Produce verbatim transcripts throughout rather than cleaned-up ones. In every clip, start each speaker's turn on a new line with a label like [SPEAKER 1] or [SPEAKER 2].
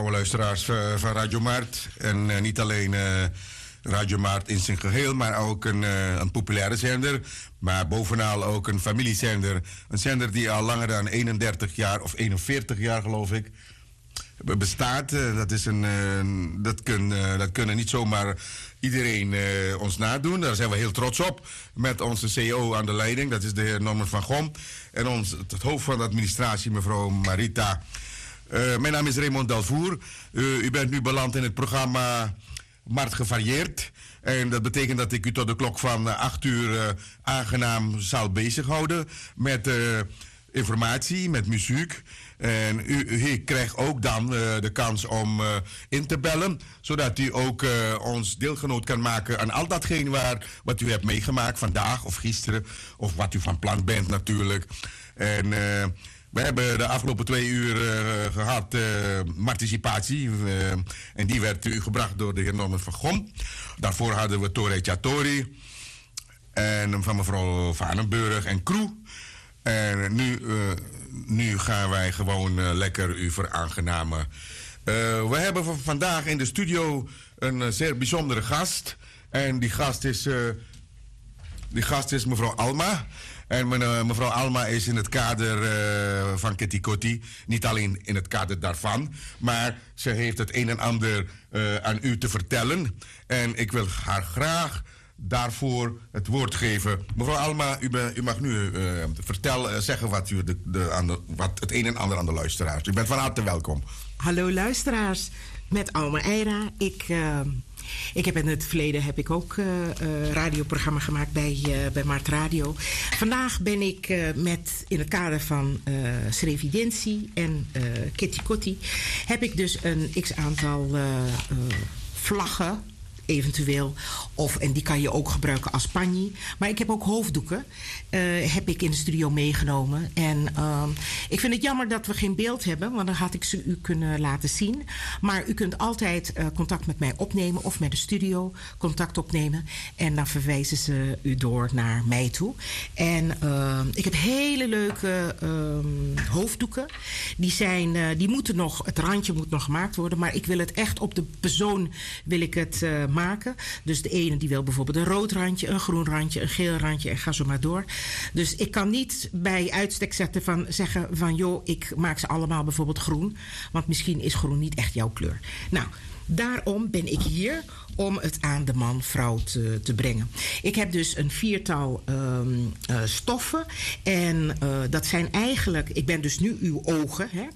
[SPEAKER 1] trouwe luisteraars uh, van Radio Maart. En uh, niet alleen uh, Radio Maart in zijn geheel, maar ook een, uh, een populaire zender. Maar bovenal ook een familiezender. Een zender die al langer dan eenendertig jaar, of eenenveertig jaar geloof ik, bestaat. Uh, dat, is een, uh, dat, kun, uh, dat kunnen niet zomaar iedereen uh, ons nadoen. Daar zijn we heel trots op. Met onze C E O aan de leiding, dat is de heer Norman van Gom. En ons, het hoofd van de administratie, mevrouw Marita. Uh, mijn naam is Raymond Delvoer. Uh, u bent nu beland in het programma Mart Gevarieerd. En dat betekent dat ik u tot de klok van uh, acht uur uh, aangenaam zal bezighouden met uh, informatie, met muziek. En u, u krijgt ook dan uh, de kans om uh, in te bellen, zodat u ook uh, ons deelgenoot kan maken aan al datgene waar, wat u hebt meegemaakt vandaag of gisteren, of wat u van plan bent natuurlijk. En uh, we hebben de afgelopen twee uur uh, gehad uh, participatie. Uh, en die werd u gebracht door de heer Norman van Gom. Daarvoor hadden we Tore Chatori. En van mevrouw Vanenburg en crew. En nu, uh, nu gaan wij gewoon uh, lekker u veraangenamen. Uh, we hebben v- vandaag in de studio een uh, zeer bijzondere gast. En die gast is, uh, die gast is mevrouw Alma. En mevrouw Alma is in het kader uh, van Kitty Kotti, niet alleen in het kader daarvan, maar ze heeft het een en ander uh, aan u te vertellen. En ik wil haar graag daarvoor het woord geven. Mevrouw Alma, u, be, u mag nu uh, vertel, uh, zeggen wat, u de, de, aan de, wat het een en ander aan de luisteraars. U bent van harte welkom.
[SPEAKER 2] Hallo luisteraars, met Alma Eira. Ik... Uh... Ik heb in het verleden heb ik ook uh, uh, radioprogramma gemaakt bij, uh, bij Mart Radio. Vandaag ben ik uh, met, in het kader van uh, Srevidentie en uh, Kitty Kotti, heb ik dus een x-aantal uh, uh, vlaggen, eventueel. Of, en die kan je ook gebruiken als panji. Maar ik heb ook hoofddoeken. Uh, heb ik in de studio meegenomen. En uh, ik vind het jammer dat we geen beeld hebben. Want dan had ik ze u kunnen laten zien. Maar u kunt altijd uh, contact met mij opnemen. Of met de studio contact opnemen. En dan verwijzen ze u door naar mij toe. En uh, ik heb hele leuke uh, hoofddoeken. Die, zijn, uh, die moeten nog, het randje moet nog gemaakt worden. Maar ik wil het echt op de persoon wil ik het uh, maken. Dus de ene die wil bijvoorbeeld een rood randje, een groen randje, een geel randje en ga zo maar door. Dus ik kan niet bij uitstek zetten van, zeggen van joh, ik maak ze allemaal bijvoorbeeld groen. Want misschien is groen niet echt jouw kleur. Nou, daarom ben ik hier om het aan de man-vrouw te, te brengen. Ik heb dus een viertal um, uh, stoffen. En uh, dat zijn eigenlijk... Ik ben dus nu uw ogen. Hè.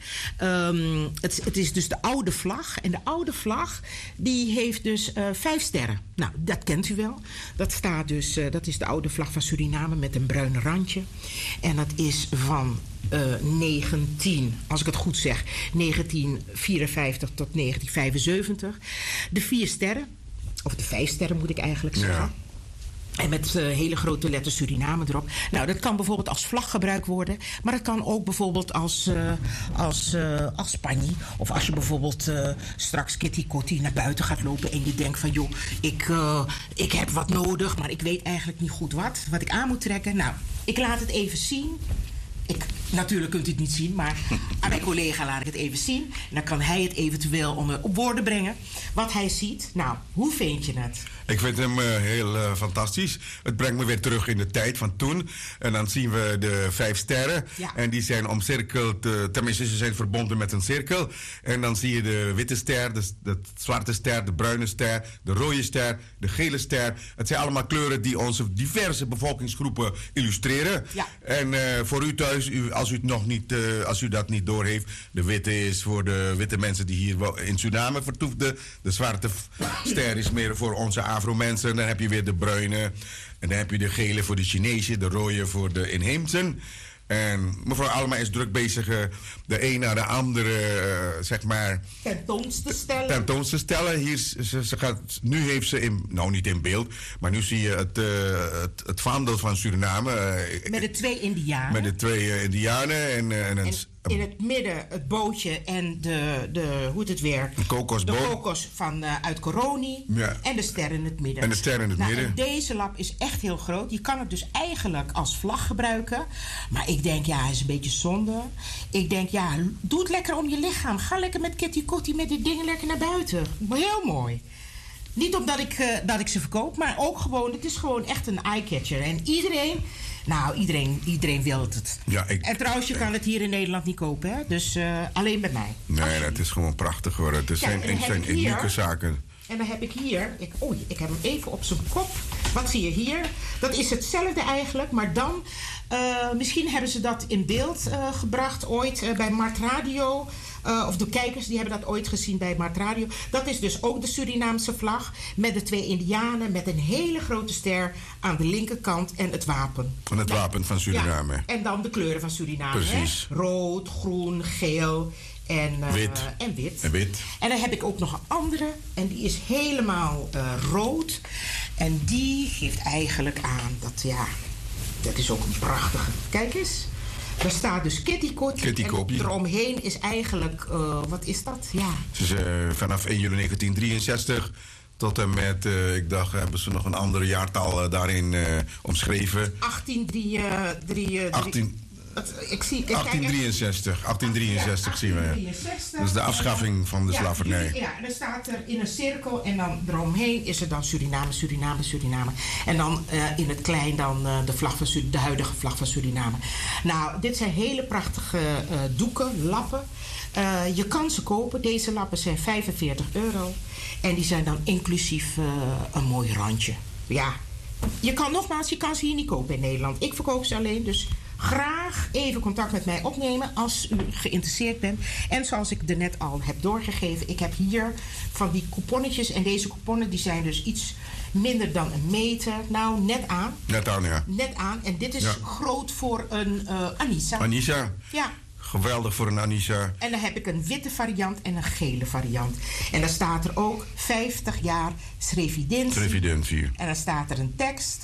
[SPEAKER 2] Um, het, het is dus de oude vlag. En de oude vlag, die heeft dus uh, vijf sterren. Nou, dat kent u wel. Dat staat dus... Uh, dat is de oude vlag van Suriname met een bruin randje. En dat is van... Uh, negentien, als ik het goed zeg, negentien vierenvijftig tot negentien vijfenzeventig. De vier sterren, of de vijf sterren moet ik eigenlijk zeggen. Ja. En met uh, hele grote letters Suriname erop. Nou, dat kan bijvoorbeeld als vlag gebruikt worden. Maar dat kan ook bijvoorbeeld als, uh, als, uh, als Spanje. Of als je bijvoorbeeld uh, straks Kitty Kotti naar buiten gaat lopen. En je denkt van, joh, ik, uh, ik heb wat nodig. Maar ik weet eigenlijk niet goed wat. Wat ik aan moet trekken. Nou, ik laat het even zien. Ik, natuurlijk kunt u het niet zien, maar aan mijn collega laat ik het even zien. En dan kan hij het eventueel onder, op woorden brengen. Wat hij ziet. Nou, hoe vind je het?
[SPEAKER 1] Ik vind hem uh, heel uh, fantastisch. Het brengt me weer terug in de tijd van toen. En dan zien we de vijf sterren. Ja. En die zijn omcirkeld, uh, tenminste ze zijn verbonden met een cirkel. En dan zie je de witte ster, de, de zwarte ster, de bruine ster, de rode ster, de gele ster. Het zijn allemaal kleuren die onze diverse bevolkingsgroepen illustreren. Ja. En uh, voor u thuis, u, als, u het nog niet, uh, als u dat niet doorheeft, de witte is voor de witte mensen die hier in Suriname vertoefden. De zwarte ster is meer voor onze Afro-mensen. Dan heb je weer de bruine. En dan heb je de gele voor de Chinezen, de rode voor de inheemsen. En mevrouw Alma is druk bezig uh, de een naar de andere, uh, zeg maar...
[SPEAKER 2] tentoon te stellen.
[SPEAKER 1] Tentoon te stellen. Hier, ze, ze gaat, nu heeft ze, in, nou niet in beeld, maar nu zie je het, uh, het, het vaandel van Suriname. Uh,
[SPEAKER 2] met de twee indianen.
[SPEAKER 1] Met de twee uh, indianen en, uh, en een, en,
[SPEAKER 2] in het midden het bootje en de, de hoe heet het weer?
[SPEAKER 1] Een kokosboot.
[SPEAKER 2] De kokos van, uh, uit Coroni.
[SPEAKER 1] Ja.
[SPEAKER 2] En de ster in het midden.
[SPEAKER 1] En de ster in het
[SPEAKER 2] nou,
[SPEAKER 1] midden.
[SPEAKER 2] En deze lap is echt heel groot. Je kan het dus eigenlijk als vlag gebruiken. Maar ik denk, ja, hij is een beetje zonde. Ik denk, ja, doe het lekker om je lichaam. Ga lekker met Kitty Kotti met dit ding lekker naar buiten. Heel mooi. Niet omdat ik, uh, dat ik ze verkoop, maar ook gewoon, het is gewoon echt een eye-catcher. En iedereen, nou, iedereen, iedereen wil het.
[SPEAKER 1] Ja, ik,
[SPEAKER 2] en trouwens, je kan het hier in Nederland niet kopen, hè? Dus uh, alleen bij mij.
[SPEAKER 1] Nee, dat is gewoon prachtig hoor. Het is zijn, het zijn unieke zaken.
[SPEAKER 2] En dan heb ik hier, ik, oei, ik heb hem even op zijn kop. Wat zie je hier? Dat is hetzelfde eigenlijk, maar dan, uh, misschien hebben ze dat in beeld uh, gebracht ooit uh, bij Mart Radio. Uh, of de kijkers die hebben dat ooit gezien bij Mart Radio. Dat is dus ook de Surinaamse vlag. Met de twee indianen. Met een hele grote ster aan de linkerkant. En het wapen.
[SPEAKER 1] Van het wapen van Suriname.
[SPEAKER 2] Ja, en dan de kleuren van Suriname.
[SPEAKER 1] Precies.
[SPEAKER 2] Hè? Rood, groen, geel. En, uh,
[SPEAKER 1] wit.
[SPEAKER 2] en wit.
[SPEAKER 1] En wit.
[SPEAKER 2] En dan heb ik ook nog een andere. En die is helemaal uh, rood. En die geeft eigenlijk aan dat, ja... Dat is ook een prachtige... Kijk eens. Daar staat dus Kitty Kotti.
[SPEAKER 1] Kitty Kotti.
[SPEAKER 2] En eromheen is eigenlijk... Uh, wat is dat? Ja.
[SPEAKER 1] Dus uh, vanaf één juli negentien drieënzestig... tot en met, uh, ik dacht, hebben ze nog een ander jaartal uh, daarin uh, omschreven.
[SPEAKER 2] achttien drieënzestig. Ik zie, ik
[SPEAKER 1] achttien drieënzestig, achttien drieënzestig zien we. Dat is de afschaffing van de
[SPEAKER 2] ja,
[SPEAKER 1] slavernij.
[SPEAKER 2] Ja, en dan staat er in een cirkel en dan eromheen is er dan Suriname, Suriname, Suriname. En dan uh, in het klein dan uh, de, vlag van, de huidige vlag van Suriname. Nou, dit zijn hele prachtige uh, doeken, lappen. Uh, je kan ze kopen. Deze lappen zijn vijfenveertig euro. En die zijn dan inclusief uh, een mooi randje. Ja, je kan nogmaals, je kan ze hier niet kopen in Nederland. Ik verkoop ze alleen, dus... Graag even contact met mij opnemen als u geïnteresseerd bent. En zoals ik er net al heb doorgegeven, ik heb hier van die couponnetjes. En deze couponnen die zijn dus iets minder dan een meter. Nou, net aan.
[SPEAKER 1] Net aan, ja.
[SPEAKER 2] Net aan. En dit is ja. groot voor een uh, Anissa.
[SPEAKER 1] Anissa?
[SPEAKER 2] Ja.
[SPEAKER 1] Geweldig voor een Anissa.
[SPEAKER 2] En dan heb ik een witte variant en een gele variant. En dan staat er ook vijftig jaar Srevidentie.
[SPEAKER 1] Srevidentie.
[SPEAKER 2] En dan staat er een tekst.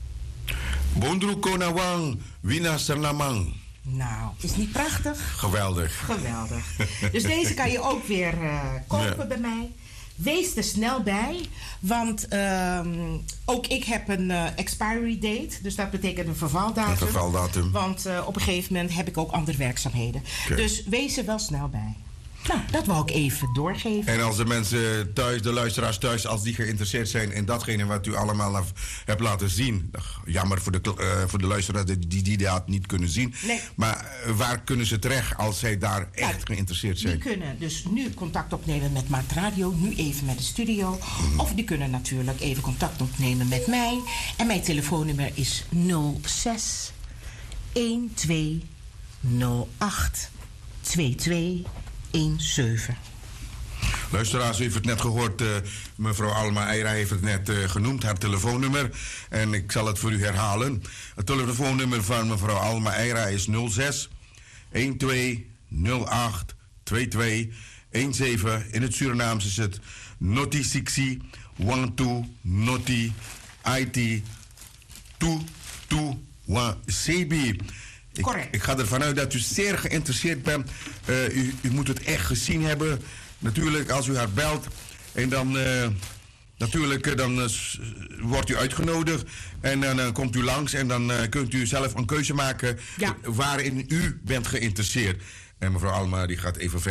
[SPEAKER 1] Bondru Konawang, Wina Sernamang.
[SPEAKER 2] Nou, is niet prachtig?
[SPEAKER 1] Geweldig.
[SPEAKER 2] Geweldig. Dus deze kan je ook weer uh, kopen ja. bij mij. Wees er snel bij, want uh, ook ik heb een uh, expiry date. Dus dat betekent een vervaldatum.
[SPEAKER 1] Een vervaldatum.
[SPEAKER 2] Want uh, op een gegeven moment heb ik ook andere werkzaamheden. Okay. Dus wees er wel snel bij. Nou, dat wou ik even doorgeven.
[SPEAKER 1] En als de mensen thuis, de luisteraars thuis, als die geïnteresseerd zijn in datgene wat u allemaal hebt laten zien. Jammer voor de, uh, voor de luisteraars die, die dat niet kunnen zien.
[SPEAKER 2] Nee.
[SPEAKER 1] Maar uh, waar kunnen ze terecht als zij daar echt ja, geïnteresseerd zijn?
[SPEAKER 2] Die kunnen dus nu contact opnemen met Mart Radio, nu even met de studio. Mm. Of die kunnen natuurlijk even contact opnemen met mij. En mijn telefoonnummer is nul zes een twee nul acht twee twee een zeven.
[SPEAKER 1] Luisteraars, u heeft het net gehoord. Uh, mevrouw Alma Eira heeft het net uh, genoemd, haar telefoonnummer. En ik zal het voor u herhalen. Het telefoonnummer van mevrouw Alma Eira is nul zes een twee nul acht twee twee een zeven. In het Surinaams is het Noti Sixi One Two Noti I T Two Two One C B. Ik, ik ga ervan uit dat u zeer geïnteresseerd bent. Uh, u, u moet het echt gezien hebben. Natuurlijk, als u haar belt. En dan, uh, natuurlijk, uh, dan uh, wordt u uitgenodigd. En dan uh, komt u langs. En dan uh, kunt u zelf een keuze maken. Ja. Waarin u bent geïnteresseerd. En mevrouw Alma die gaat even verder.